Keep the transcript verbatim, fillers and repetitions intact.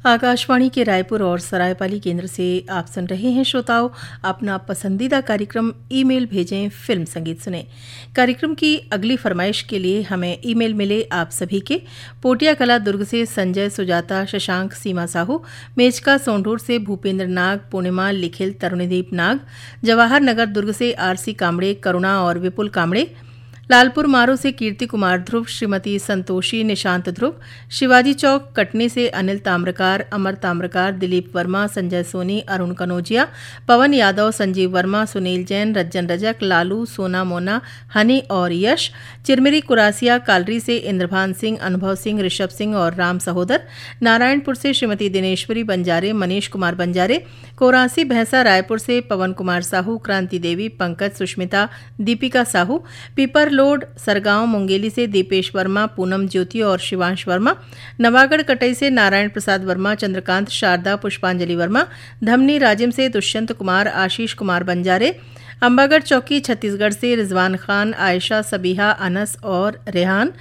आकाशवाणी के रायपुर और सरायपाली केंद्र से आप सुन रहे हैं श्रोताओं अपना पसंदीदा कार्यक्रम ईमेल भेजें फिल्म संगीत सुने। कार्यक्रम की अगली फरमाइश के लिए हमें ईमेल मिले आप सभी के। पोटिया कला दुर्ग से संजय, सुजाता, शशांक, सीमा साहू, मेचका सोंढूर से भूपेंद्र नाग, पूर्णिमा, लिखिल, तरुणीदीप नाग, जवाहर नगर दुर्ग से आरसी कामड़े, करुणा और विपुल कामड़े, लालपुर मारो से कीर्ति कुमार ध्रुव, श्रीमती संतोषी, निशांत ध्रुव, शिवाजी चौक कटनी से अनिल ताम्रकार, अमर ताम्रकार, दिलीप वर्मा, संजय सोनी, अरुण कनौजिया, पवन यादव, संजीव वर्मा, सुनील जैन, रज्जन रजक, लालू, सोना मोना, हनी और यश, चिरमिरी कुरासिया कालरी से इंद्रभान सिंह, अनुभव सिंह, ऋषभ सिंह और राम सहोदर, नारायणपुर से श्रीमती दिनेश्वरी बंजारे, मनीष कुमार बंजारे, कोरासी भैंसा रायपुर से पवन कुमार साहू, क्रांति देवी, पंकज, सुष्मिता, दीपिका साहू, पीपर लोड सरगांव मुंगेली से दीपेश वर्मा, पूनम ज्योति और शिवांश वर्मा, नवागढ़ कटई से नारायण प्रसाद वर्मा, चंद्रकांत, शारदा, पुष्पांजलि वर्मा, धमनी राजिम से दुष्यंत कुमार, आशीष कुमार बंजारे, अंबागढ़ चौकी छत्तीसगढ़ से रिजवान खान, आयशा, सबीहा, अनस और रेहान,